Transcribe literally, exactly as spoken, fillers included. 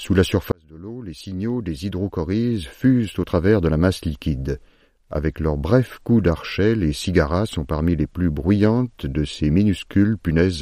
Sous la surface de l'eau, les signaux des hydrocories fusent au travers de la masse liquide. Avec leurs brefs coups d'archet, les cigaras sont parmi les plus bruyantes de ces minuscules punaises